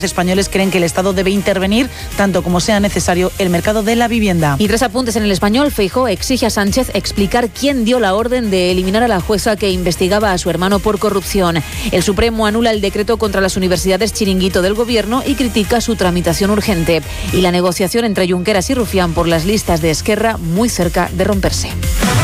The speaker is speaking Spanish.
españoles creen que el Estado debe intervenir tanto como sea necesario el mercado de la vivienda. Y 3 apuntes en El Español. Feijóo exige a Sánchez explicar quién dio la orden de eliminar a la jueza que investigaba a su hermano por corrupción. El Supremo anula el decreto contra las universidades chiringuito del Gobierno y critica su tramitación urgente. Y la negociación entre Junqueras y Rufián por las listas de Esquerra muy cerca de romperse.